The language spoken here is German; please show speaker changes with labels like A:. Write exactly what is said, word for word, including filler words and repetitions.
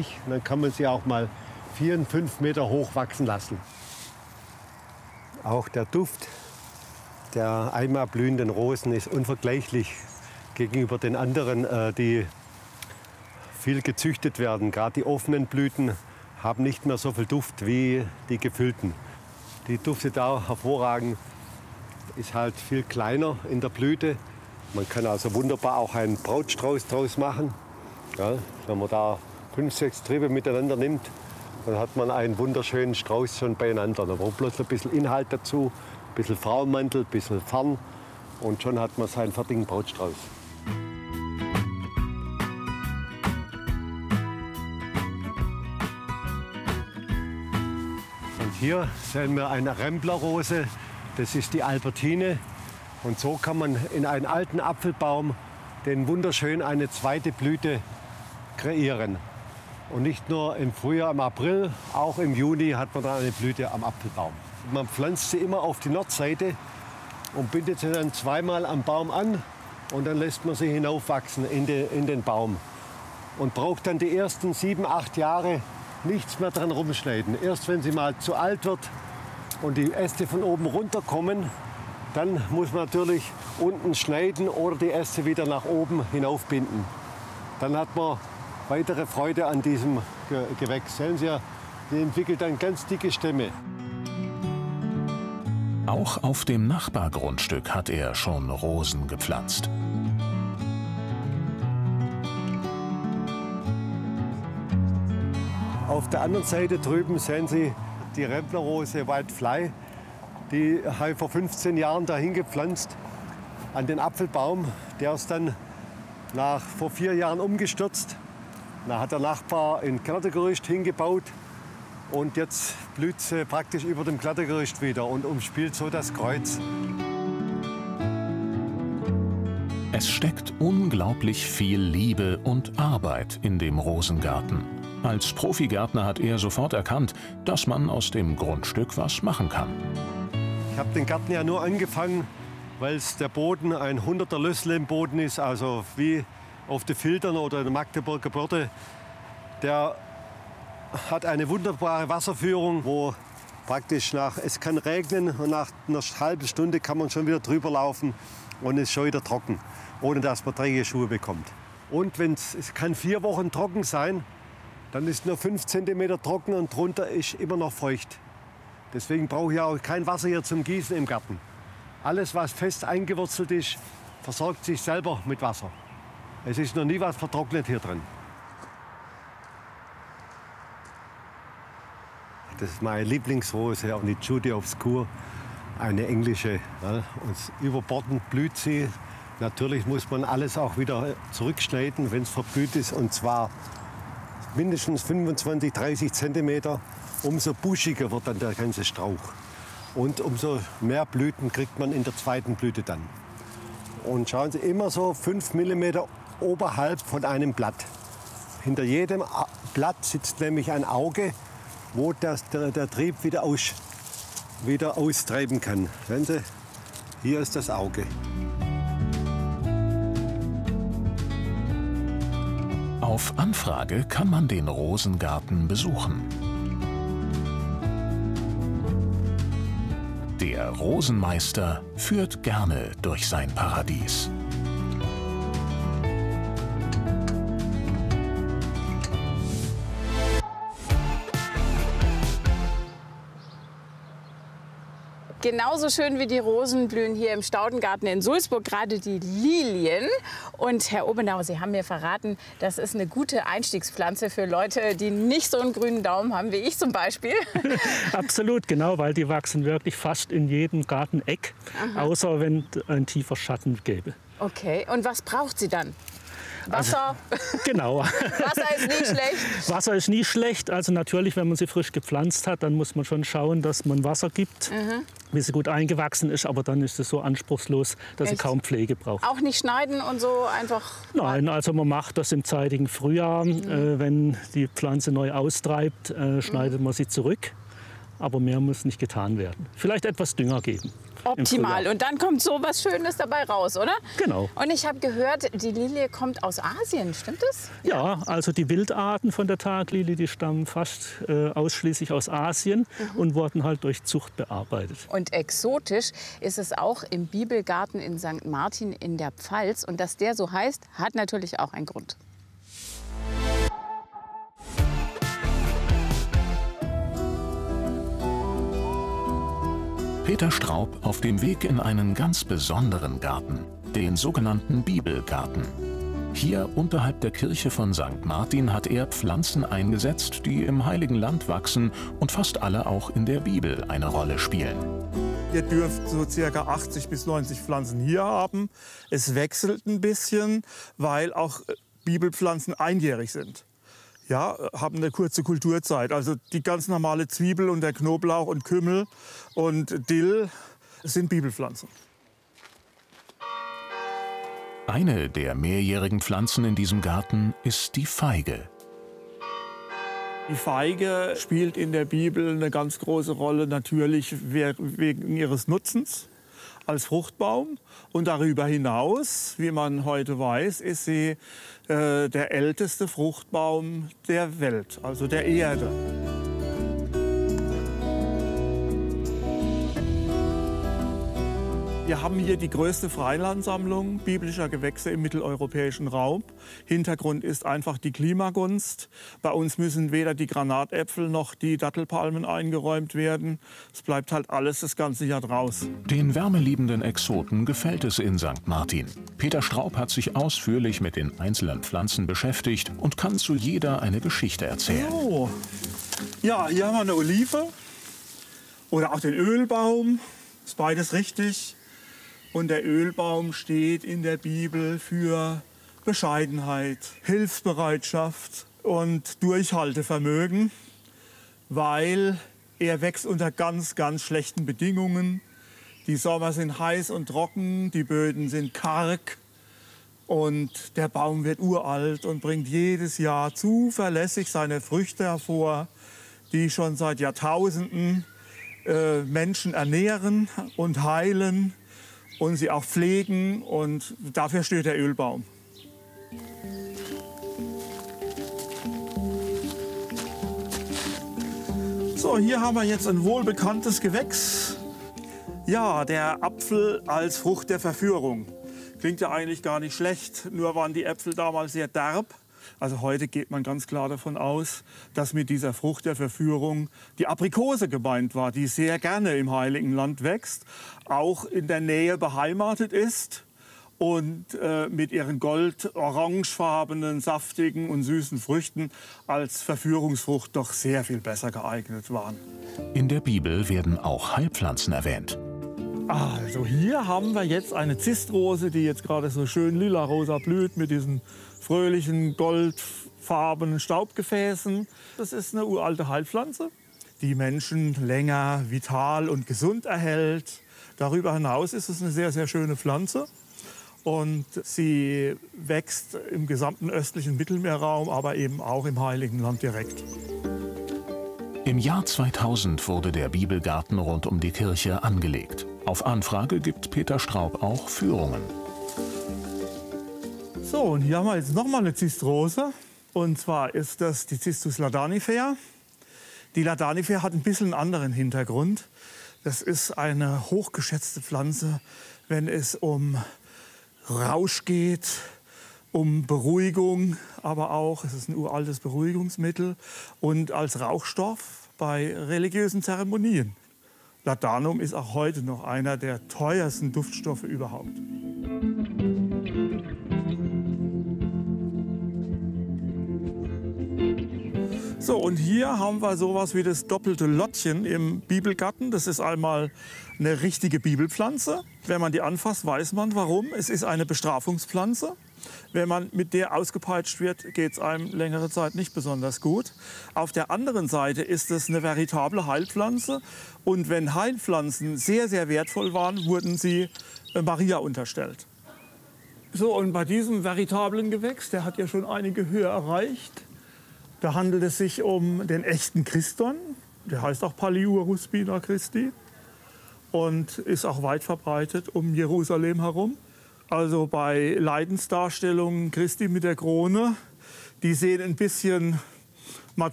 A: sich. Und dann kann man sie auch mal vier, fünf Meter hoch wachsen lassen. Auch der Duft der einmal blühenden Rosen ist unvergleichlich gegenüber den anderen, äh, die viel gezüchtet werden. Gerade die offenen Blüten haben nicht mehr so viel Duft wie die gefüllten. Die duftet auch hervorragend, ist halt viel kleiner in der Blüte. Man kann also wunderbar auch einen Brautstrauß draus machen. Ja, wenn man da fünf, sechs Triebe miteinander nimmt, dann hat man einen wunderschönen Strauß schon beieinander. Da braucht bloß ein bisschen Inhalt dazu, ein bisschen Frauenmantel, ein bisschen Farn und schon hat man seinen fertigen Brautstrauß. Hier sehen wir eine Remplerrose, das ist die Albertine. Und so kann man in einen alten Apfelbaum den wunderschön eine zweite Blüte kreieren. Und nicht nur im Frühjahr, im April, auch im Juni hat man dann eine Blüte am Apfelbaum. Man pflanzt sie immer auf die Nordseite und bindet sie dann zweimal am Baum an und dann lässt man sie hinaufwachsen in, de, in den Baum. Und braucht dann die ersten sieben, acht Jahre nichts mehr dran rumschneiden. Erst wenn sie mal zu alt wird und die Äste von oben runterkommen, dann muss man natürlich unten schneiden oder die Äste wieder nach oben hinaufbinden. Dann hat man weitere Freude an diesem Ge Gewächs. Sehen Sie ja, die entwickelt dann ganz dicke Stämme.
B: Auch auf dem Nachbargrundstück hat er schon Rosen gepflanzt.
A: Auf der anderen Seite drüben sehen Sie die Remplerrose Wildfly. Die habe ich vor fünfzehn Jahren dahin gepflanzt, an den Apfelbaum. Der ist dann nach, vor vier Jahren umgestürzt. Da hat der Nachbar ein Klettergerüst hingebaut und jetzt blüht sie praktisch über dem Klettergerüst wieder und umspielt so das Kreuz.
B: Es steckt unglaublich viel Liebe und Arbeit in dem Rosengarten. Als Profigärtner hat er sofort erkannt, dass man aus dem Grundstück was machen kann.
A: Ich habe den Garten ja nur angefangen, weil der Boden ein hunderter Lösslehm-Boden ist, also wie auf den Filtern oder der Magdeburger Börde. Der hat eine wunderbare Wasserführung, wo praktisch nach, es kann regnen und nach einer halben Stunde kann man schon wieder drüber laufen und es ist schon wieder trocken, ohne dass man dreckige Schuhe bekommt. Und wenn es kann vier Wochen trocken sein, dann ist nur fünf Zentimeter trocken und drunter ist immer noch feucht. Deswegen brauche ich auch kein Wasser hier zum Gießen im Garten. Alles, was fest eingewurzelt ist, versorgt sich selber mit Wasser. Es ist noch nie was vertrocknet hier drin. Das ist meine Lieblingsrose, die Judy Obscure, eine englische. Ja, und überbordend blüht sie. Natürlich muss man alles auch wieder zurückschneiden, wenn es verblüht ist, und zwar mindestens fünfundzwanzig, dreißig Zentimeter. Umso buschiger wird dann der ganze Strauch. Und umso mehr Blüten kriegt man in der zweiten Blüte dann. Und schauen Sie, immer so fünf Millimeter oberhalb von einem Blatt. Hinter jedem Blatt sitzt nämlich ein Auge, wo das, der, der Trieb wieder, aus, wieder austreiben kann. Sehen Sie, hier ist das Auge.
B: Auf Anfrage kann man den Rosengarten besuchen. Der Rosenmeister führt gerne durch sein Paradies.
C: Genauso schön wie die Rosen blühen hier im Staudengarten in Sulzburg gerade die Lilien. Und Herr Obenauer, Sie haben mir verraten, das ist eine gute Einstiegspflanze für Leute, die nicht so einen grünen Daumen haben wie ich zum Beispiel.
D: Absolut, genau, weil die wachsen wirklich fast in jedem Garteneck,
C: Aha.
D: außer wenn ein tiefer Schatten gäbe.
C: Okay, und was braucht sie dann? Wasser?
D: Also, genau.
C: Wasser ist nie schlecht?
D: Wasser ist nie schlecht. Also natürlich, wenn man sie frisch gepflanzt hat, dann muss man schon schauen, dass man Wasser gibt, mhm. bis sie gut eingewachsen ist. Aber dann ist es so anspruchslos, dass Echt? sie kaum Pflege braucht.
C: Auch nicht schneiden und so einfach?
D: Nein, also man macht das im zeitigen Frühjahr. Mhm. Äh, wenn die Pflanze neu austreibt, äh, schneidet mhm. man sie zurück. Aber mehr muss nicht getan werden. Vielleicht etwas Dünger geben.
C: Optimal. Und dann kommt so was Schönes dabei raus, oder?
D: Genau.
C: Und ich habe gehört, die Lilie kommt aus Asien, stimmt das?
D: Ja, also die Wildarten von der Taglilie, die stammen fast äh, ausschließlich aus Asien mhm. und wurden halt durch Zucht bearbeitet.
C: Und exotisch ist es auch im Bibelgarten in Sankt Martin in der Pfalz. Und dass der so heißt, hat natürlich auch einen Grund.
B: Peter Straub auf dem Weg in einen ganz besonderen Garten, den sogenannten Bibelgarten. Hier unterhalb der Kirche von Sankt Martin hat er Pflanzen eingesetzt, die im Heiligen Land wachsen und fast alle auch in der Bibel eine Rolle spielen.
E: Ihr dürft so circa achtzig bis neunzig Pflanzen hier haben. Es wechselt ein bisschen, weil auch Bibelpflanzen einjährig sind. Ja, haben eine kurze Kulturzeit. Also die ganz normale Zwiebel und der Knoblauch und Kümmel und Dill sind Bibelpflanzen.
B: Eine der mehrjährigen Pflanzen in diesem Garten ist die Feige.
E: Die Feige spielt in der Bibel eine ganz große Rolle, natürlich wegen ihres Nutzens als Fruchtbaum. Und darüber hinaus, wie man heute weiß, ist sie äh, der älteste Fruchtbaum der Welt, also der Erde. Wir haben hier die größte Freilandsammlung biblischer Gewächse im mitteleuropäischen Raum. Hintergrund ist einfach die Klimagunst. Bei uns müssen weder die Granatäpfel noch die Dattelpalmen eingeräumt werden. Es bleibt halt alles das ganze Jahr draus.
B: Den wärmeliebenden Exoten gefällt es in Sankt Martin. Peter Straub hat sich ausführlich mit den einzelnen Pflanzen beschäftigt und kann zu jeder eine Geschichte erzählen.
E: So. Ja, hier haben wir eine Olive oder auch den Ölbaum. Ist beides richtig. Und der Ölbaum steht in der Bibel für Bescheidenheit, Hilfsbereitschaft und Durchhaltevermögen, weil er wächst unter ganz, ganz schlechten Bedingungen. Die Sommer sind heiß und trocken, die Böden sind karg und der Baum wird uralt und bringt jedes Jahr zuverlässig seine Früchte hervor, die schon seit Jahrtausenden äh, Menschen ernähren und heilen und sie auch pflegen, und dafür steht der Ölbaum. So, hier haben wir jetzt ein wohlbekanntes Gewächs. Ja, der Apfel als Frucht der Verführung. Klingt ja eigentlich gar nicht schlecht, nur waren die Äpfel damals sehr derb. Also heute geht man ganz klar davon aus, dass mit dieser Frucht der Verführung die Aprikose gemeint war, die sehr gerne im Heiligen Land wächst, auch in der Nähe beheimatet ist und äh, mit ihren gold-orangefarbenen, saftigen und süßen Früchten als Verführungsfrucht doch sehr viel besser geeignet waren.
B: In der Bibel werden auch Heilpflanzen erwähnt.
E: Also hier haben wir jetzt eine Zistrose, die jetzt gerade so schön lila-rosa blüht mit diesen fröhlichen goldfarbenen Staubgefäßen. Das ist eine uralte Heilpflanze, die Menschen länger vital und gesund erhält. Darüber hinaus ist es eine sehr, sehr schöne Pflanze. Und sie wächst im gesamten östlichen Mittelmeerraum, aber eben auch im Heiligen Land direkt.
B: Im Jahr zweitausend wurde der Bibelgarten rund um die Kirche angelegt. Auf Anfrage gibt Peter Straub auch Führungen.
E: So, und hier haben wir jetzt noch mal eine Zistrose. Und zwar ist das die Cistus ladanifera. Die Ladanifera hat ein bisschen einen anderen Hintergrund. Das ist eine hochgeschätzte Pflanze, wenn es um Rausch geht, um Beruhigung, aber auch, es ist ein uraltes Beruhigungsmittel und als Rauchstoff bei religiösen Zeremonien. Ladanum ist auch heute noch einer der teuersten Duftstoffe überhaupt. So, und hier haben wir sowas wie das doppelte Lottchen im Bibelgarten. Das ist einmal eine richtige Bibelpflanze. Wenn man die anfasst, weiß man warum. Es ist eine Bestrafungspflanze. Wenn man mit der ausgepeitscht wird, geht es einem längere Zeit nicht besonders gut. Auf der anderen Seite ist es eine veritable Heilpflanze. Und wenn Heilpflanzen sehr, sehr wertvoll waren, wurden sie Maria unterstellt. So, und bei diesem veritablen Gewächs, der hat ja schon einige Höhe erreicht. Da handelt es sich um den echten Christon. Der heißt auch Paliurus spina Christi. und ist auch weit verbreitet um Jerusalem herum. Also bei Leidensdarstellungen Christi mit der Krone, die sehen ein bisschen